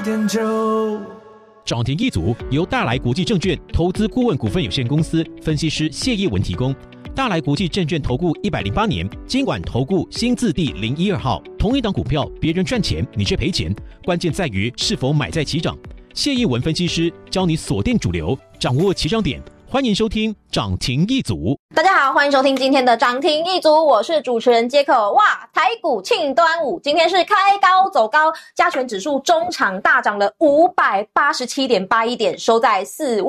9 涨停一族由大来国际证券投资顾问股份有限公司分析师谢业文提供。大来国际证券投顾108年金管投顾新字第012号。同一档股票，别人赚钱，你却赔钱，关键在于是否买在起涨。谢业文分析师教你锁定主流，掌握起涨点。欢迎收听涨停一族。 大家好，欢迎收听今天的涨停一族，我是主持人杰克。哇，台股庆端午，今天是开高走高，加权指数中场大涨了587.81点，收在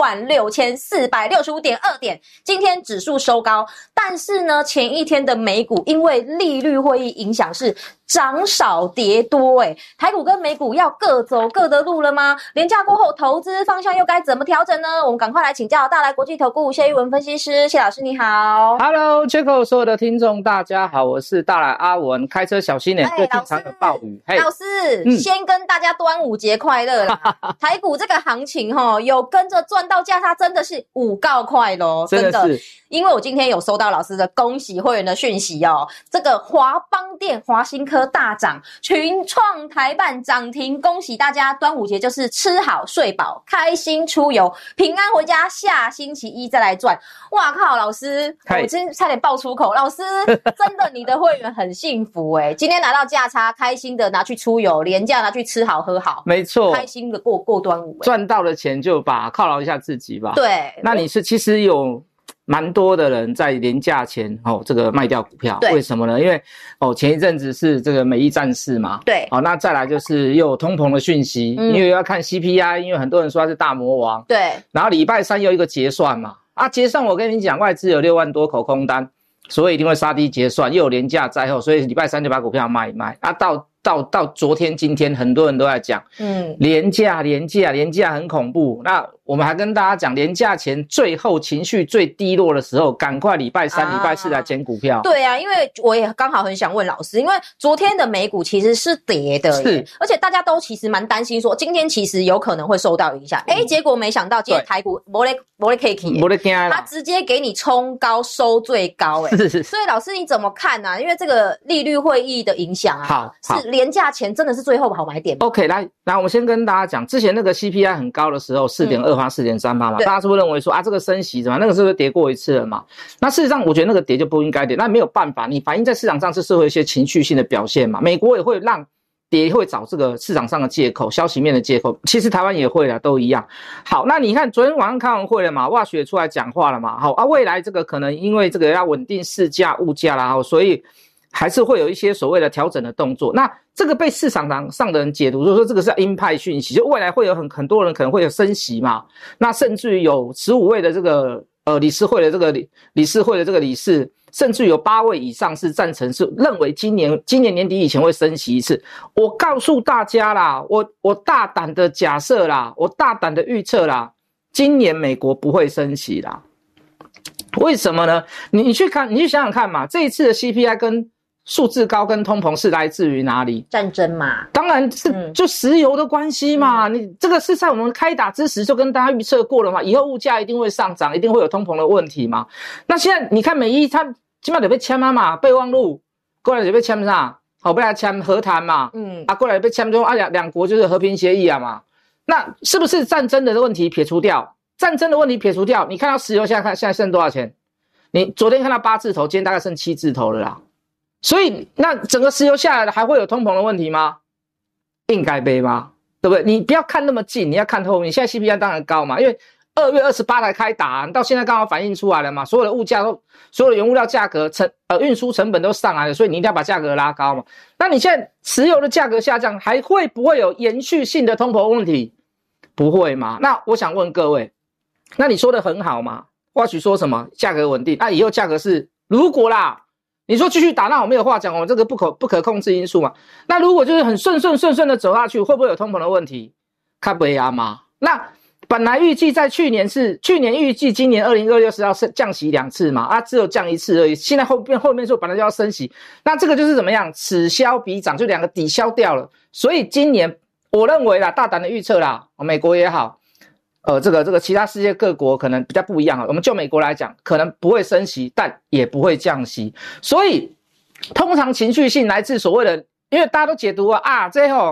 46465.2点。今天指数收高，但是呢，前一天的美股因为利率会议影响是涨少跌多，台股跟美股要各走各的路了吗？连假过后，投资方向又该怎么调整呢？我们赶快来请教大来国际投顾谢玉文分析师，谢老师你好。 Hello， Jaco 所有的听众大家好，我是大来阿文，开车小心点，最近常有暴雨。 老师，先跟大家端午节快乐啦！台股这个行情有跟着赚到价差，真的是五告快咯，真的。因为我今天有收到老师的恭喜会员的讯息这个华邦电、华新科大涨，群创台办涨停，恭喜大家！端午节就是吃好睡饱，开心出游，平安回家，下星期一再来赚。哇靠，老师，我今天差点爆出口，老师，真的你的会员很幸福今天拿到价差，开心的拿去出游，连假拿去吃好喝好，没错，开心的过端午。 赚到了钱就犒劳一下自己吧。 对， 那你是其实有蛮多的人在连假前这个卖掉股票，为什么呢？因为前一阵子是这个美伊战事嘛， 对， 那再来就是又有通膨的讯息，因为要看 CPI， 因为很多人说他是大魔王， 对，然后礼拜三又一个结算嘛，结算我跟你讲，外资有6万多口空单，所以一定会杀低结算，又有连假在后，所以礼拜三就把股票卖一卖到昨天今天很多人都在讲连假很恐怖。那我们还跟大家讲，连假前最后情绪最低落的时候，赶快礼拜三礼拜四来捡股票。 对啊，因为我也刚好很想问老师，因为昨天的美股其实是跌的耶，而且大家都其实蛮担心说今天其实有可能会受到影响，结果没想到今天台股没可以它直接给你冲高收最高是所以老师你怎么看啊？因为这个利率会议的影响好是连假前真的是最后好买点吗？ OK， 来我们先跟大家讲，之前那个 CPI 很高的时候 4.2%、4.3% 嘛，大家是不是认为说这个升息怎么那个是不是跌过一次了嘛？那事实上我觉得那个跌就不应该跌，那没有办法，你反映在市场上是会有一些情绪性的表现嘛。美国也会让跌，会找这个市场上的借口，消息面的借口，其实台湾也会啦，都一样。好，那你看昨天晚上开完会了嘛，WASH也出来讲话了嘛，好未来这个可能因为这个要稳定市价物价啦，所以还是会有一些所谓的调整的动作。那这个被市场上的人解读，就是说这个是鹰派讯息，就未来会有很多人可能会有升息嘛。那甚至于有15位的这个理事会的这个理事会的这个理事，甚至有8位以上是赞成，是认为今年年底以前会升息一次。我告诉大家啦，我大胆的假设啦，我大胆的预测啦，今年美国不会升息啦。为什么呢？你去想想看嘛，这一次的 CPI 跟数字高跟通膨是来自于哪里？ 战争嘛， 当然是就石油的关系嘛。你这个是在我们开打之时就跟大家预测过了嘛，以后物价一定会上涨，一定会有通膨的问题嘛。那现在你看美伊，他基本上就被签嘛，备忘录过来就被签啥？好，被他签和谈嘛。过来被签就两国就是和平协议嘛。那是不是战争的问题撇除掉？你看到石油现在剩多少钱？你昨天看到8字头，今天大概剩7字头了啦。所以那整个石油下来了，还会有通膨的问题吗？应该没吗？对不对？你不要看那么近，你要看后面。现在 CPI 当然高嘛，因为2月28才开打，到现在刚好反映出来了嘛，所有的物价都，所有的原物料价格运输成本都上来了，所以你一定要把价格拉高嘛。那你现在石油的价格下降，还会不会有延续性的通膨问题？不会嘛？那我想问各位，那你说的很好嘛？或许说什么价格稳定，以后价格是如果啦。你说继续打，那我没有话讲，我们这个不可控制因素嘛。那如果就是很顺的走下去，会不会有通膨的问题？看不呀嘛。那本来预计在去年预计今年2026是要降息2次嘛，只有降1次而已。现在后面说本来就要升息，那这个就是怎么样？此消彼长，就两个抵消掉了。所以今年我认为啦，大胆的预测啦，美国也好。这个其他世界各国可能比较不一样，我们就美国来讲，可能不会升息，但也不会降息。所以通常情绪性来自所谓的，因为大家都解读这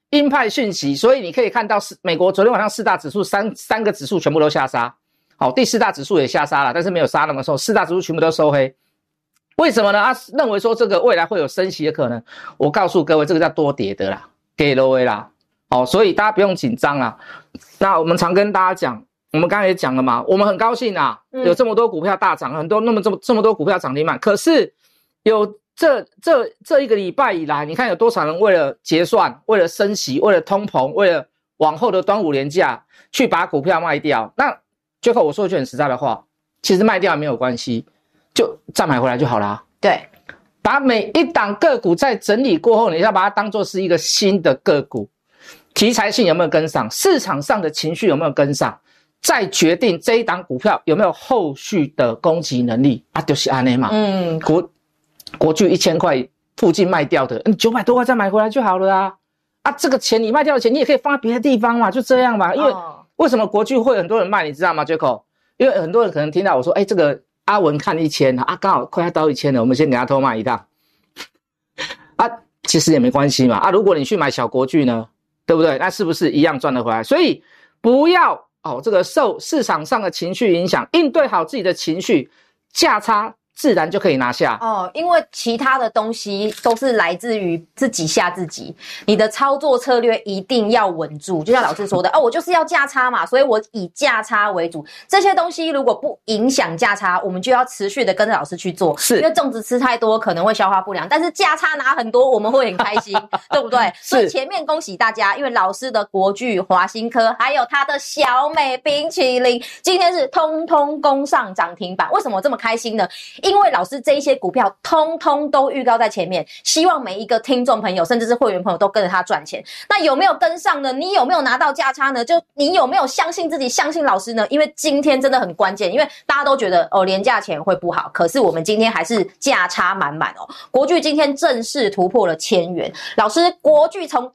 鹰派讯息，所以你可以看到美国昨天晚上4大指数三个指数全部都下杀。好，第4大指数也下杀了，但是没有杀那么重，4大指数全部都收黑。为什么呢？认为说这个未来会有升息的可能。我告诉各位，这个叫多跌的啦，给了位啦。好，所以大家不用紧张啦。那我们常跟大家讲，我们刚才也讲了嘛，我们很高兴啊，有这么多股票大涨，很多这么多股票涨停板。可是有这一个礼拜以来，你看有多少人为了结算、为了升息、为了通膨、为了往后的端午连假去把股票卖掉？那最后我说一句很实在的话，其实卖掉也没有关系，就再买回来就好啦。 对， 把每一档个股在整理过后，你要把它当作是一个新的个股，题材性有没有跟上，市场上的情绪有没有跟上，再决定这一档股票有没有后续的攻击能力啊，就是这样嘛。国巨1000块附近卖掉的，你900多块再买回来就好了啊。啊，这个钱你卖掉的钱，你也可以放在别的地方嘛，就这样嘛。因为为什么国巨会很多人卖，你知道吗 ，Jaco？ 因为很多人可能听到我说，这个阿文看1000啊，刚好快要到1000了，我们先给他偷卖一趟。啊，其实也没关系嘛。啊，如果你去买小国巨呢，对不对？那是不是一样赚得回来？所以不要这个受市场上的情绪影响，应对好自己的情绪，价差自然就可以拿下因为其他的东西都是来自于自己吓自己，你的操作策略一定要稳住。就像老师说的我就是要价差嘛，所以我以价差为主。这些东西如果不影响价差，我们就要持续的跟着老师去做，因为粽子吃太多可能会消化不良，但是价差拿很多我们会很开心对不对？所以前面恭喜大家，因为老师的国巨、华新科还有他的小美冰淇淋今天是通通攻上涨停板。为什么我这么开心呢？因为老师这一些股票通通都预告在前面，希望每一个听众朋友甚至是会员朋友都跟着他赚钱。那有没有跟上呢？你有没有拿到价差呢？就你有没有相信自己，相信老师呢？因为今天真的很关键，因为大家都觉得连价钱会不好，可是我们今天还是价差满满国巨今天正式突破了1000元，老师国巨从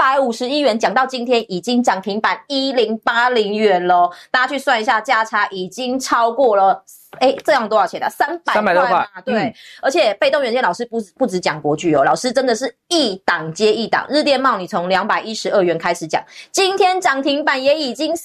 751元讲到今天已经涨停板1080元咯，大家去算一下，价差已经超过了这样多少钱300块嘛，对，而且被动元件老师不只讲国巨老师真的是一档接一档。日电茂你从212元开始讲，今天涨停板也已经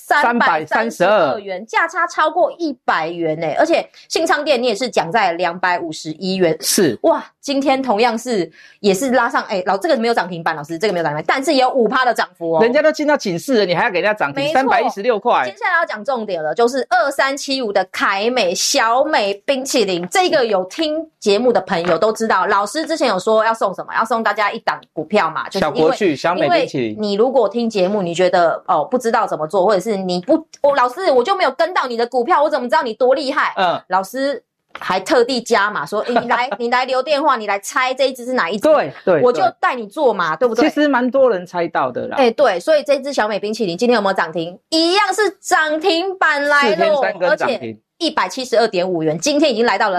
332元，价差超过100元而且信昌电你也是讲在251元，是哇，今天同样也是拉上这个没有涨停板，老师这个没有涨停板，但是也有5%的涨幅人家都进到警示了，你还要给人家涨停316块。 接下来要讲重点了，就是2375的凯美小美冰淇淋，这个有听节目的朋友都知道，老师之前有说要送什么，要送大家一档股票嘛，就是小国巨小美冰淇淋。 你如果听节目你觉得不知道怎么做，或者是你不老师我就没有跟到你的股票，我怎么知道你多厉害？老师还特地加码说你来留电话，你来猜这一支是哪一支，对，我就带你做嘛，对不对？ 其实蛮多人猜到的啦。 对，所以这支小美冰淇淋今天有没有涨停？一样是涨停板来了，而且172.5元，今天已经来到了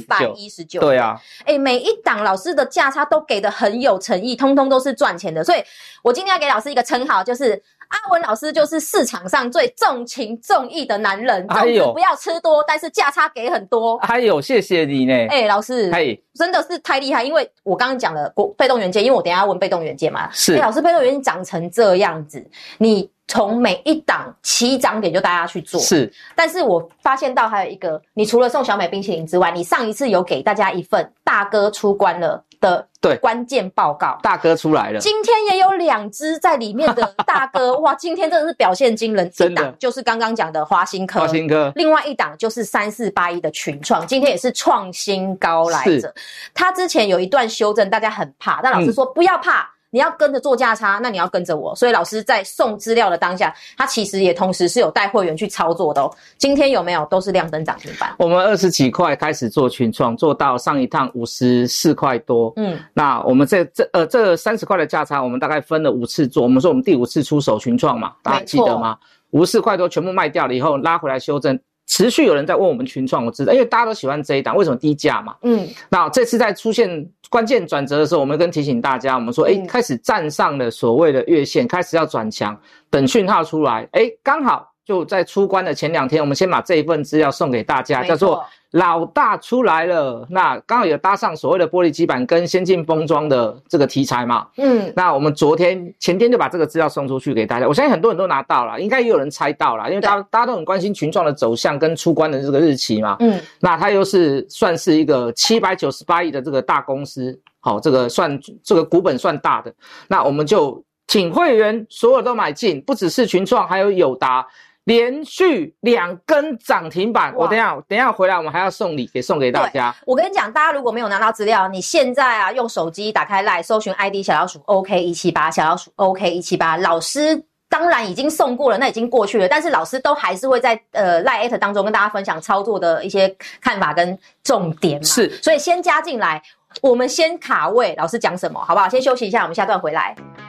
219。 对啊， 每一档老师的价差都给的很有诚意，通通都是赚钱的。所以我今天要给老师一个称号，就是阿文老师就是市场上最重情重义的男人，粽子不要吃多，但是价差给很多。谢谢你呢。老师，真的是太厉害，因为我刚刚讲了被动元件，因为我等一下问被动元件嘛。是，老师被动元件长成这样子，你从每一档起涨点就带大家去做，是。但是我发现到还有一个，你除了送小美冰淇淋之外，你上一次有给大家一份大哥出关了的关键报告，大哥出来了，今天也有2只在里面的大哥，哇，今天真的是表现惊人，真的就是刚刚讲的华新科，另外一档就是3481的群创，今天也是创新高来着。他之前有一段修正，大家很怕，但老师说不要怕。你要跟着做价差，那你要跟着我。所以老师在送资料的当下，他其实也同时是有带会员去操作的今天有没有都是亮灯涨停板？我们20几块开始做群创，做到上一趟54块多。那我们这30块的价差，我们大概分了5次做。我们说我们第5次出手群创嘛，大家记得吗？54块多全部卖掉了以后，拉回来修正。持续有人在问我们群创，我知道，因为大家都喜欢这一档，为什么低价嘛？那这次在出现关键转折的时候，我们跟提醒大家，我们说，开始站上了所谓的月线，开始要转强，等讯号出来，刚好就在出关的前2天，我们先把这一份资料送给大家，叫做老大出来了。那刚好有搭上所谓的玻璃基板跟先进封装的这个题材嘛。那我们前天就把这个资料送出去给大家，我相信很多人都拿到了，应该也有人猜到了，因为大家都很关心群创的走向跟出关的这个日期嘛。那它又是算是一个798亿的这个大公司，好，这个股本算大的，那我们就请会员所有都买进，不只是群创，还有友达，连续2根涨停板。我等一下回来，我们还要送礼送给大家。 我跟你讲，大家如果没有拿到资料，你现在啊用手机打开 LINE 搜寻 ID 小老鼠 OK178 小老鼠 OK178， 老师当然已经送过了，那已经过去了，但是老师都还是会在LINE@ 当中跟大家分享操作的一些看法跟重点嘛。 是， 所以先加进来，我们先卡位，老师讲什么好不好？先休息一下，我们下段回来。